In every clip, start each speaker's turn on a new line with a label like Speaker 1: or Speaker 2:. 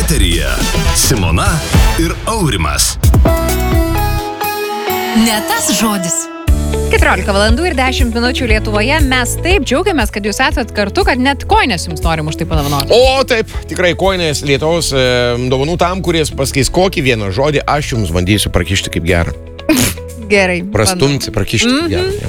Speaker 1: Eteryje Simona ir Aurimas.
Speaker 2: Ne tas žodis.
Speaker 3: 14 valandų ir 10 minučių Lietuvoje. Mes taip džiaugiamės, kad jūs esat kartu, kad net koinės jums norim už tai padovanoti.
Speaker 4: O taip, tikrai koinės Lietuvos dovanų tam, kuris pasakys kokį vieną žodį, aš jums bandysiu prakišti kaip gerą.
Speaker 3: Gerai.
Speaker 4: Prastumti, prakišti kaip gerą.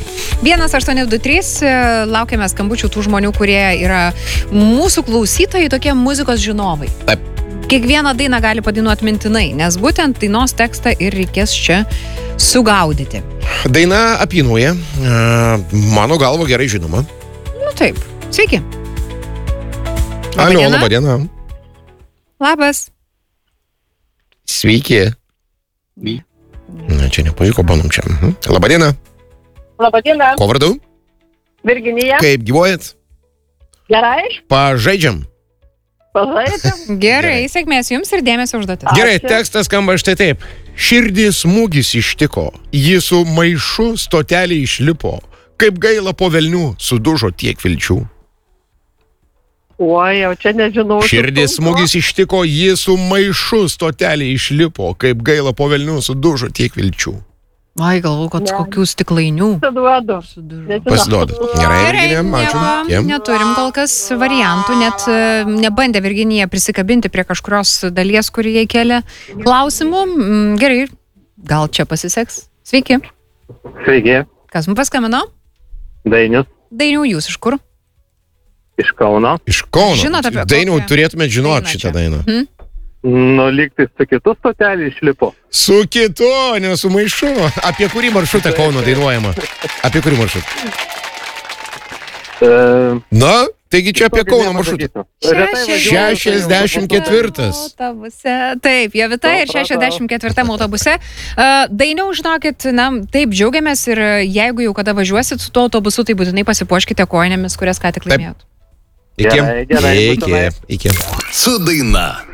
Speaker 3: 1823 laukiame skambučių tų žmonių, kurie yra mūsų klausytojai, tokie muzikos žinovai.
Speaker 4: Taip.
Speaker 3: Kiekvieną dainą gali padainuoti mintinai, nes būtent dainos tekstą ir reikės čia sugaudyti.
Speaker 4: Daina Apynuoja, mano galva gerai žinoma.
Speaker 3: Nu taip, sveiki.
Speaker 4: Alio, laba diena.
Speaker 3: Labas.
Speaker 4: Sveiki. Na, čia nepavyko, bandom čia. Labą dieną.
Speaker 5: Labą dieną.
Speaker 4: Ko vardu?
Speaker 5: Virginija.
Speaker 4: Kaip gyvuojat?
Speaker 5: Gerai.
Speaker 4: Pažaidžiam.
Speaker 5: Pažaidžiam.
Speaker 3: Gerai, sėkmės jums ir dėmesio užduotis.
Speaker 4: Gerai, tekstas skamba štai taip. Širdį smūgis ištiko, ji su maišu stotelį išlipo, kaip gaila po velnių sudužo tiek vilčių.
Speaker 5: Oi, jau čia nežinau.
Speaker 4: Širdį smūgis ištiko, ji su maišu stotelį išlipo, kaip gaila po velnių sudužo tiek vilčių.
Speaker 3: Ai, galvoju, kad kokių stiklainių.
Speaker 5: Pasiduodu.
Speaker 4: Pasiduodat. Gerai, Virginija, ačiū.
Speaker 3: Neturim kol kas variantų, net nebandė Virginija prisikabinti prie kažkurios dalies, kurį jai kelia klausimų. Gerai, gal čia pasiseks. Sveiki.
Speaker 5: Sveiki.
Speaker 3: Kas mums paskambino?
Speaker 5: Dainius.
Speaker 3: Dainiau, jūs iš kur?
Speaker 5: Iš Kauno.
Speaker 4: Iš Kauno.
Speaker 3: Žinot apie
Speaker 4: Dainiau,
Speaker 3: kokią
Speaker 4: turėtumėt žinoti
Speaker 3: dainą
Speaker 4: šitą
Speaker 3: čia?
Speaker 4: dainą.
Speaker 5: Nu, lygtai su kitu stotelį išlipo.
Speaker 4: Su kitu, ne su maišu. Apie kurį maršrutą Kauno dainuojama? Apie kurį maršrutą? Na, taigi čia apie Kauno maršrutą. 64.
Speaker 3: Autobuse. Taip, Jovita ir 64 autobuse. Dainiau, žinokit, na, taip džiaugiamės ir jeigu jau kada važiuosit su tuo autobusu, tai būtinai pasipuoškite koinėmis, kurias ką tik laimėjot.
Speaker 4: Iki.
Speaker 5: Gerai,
Speaker 4: Iki.
Speaker 1: Su daina.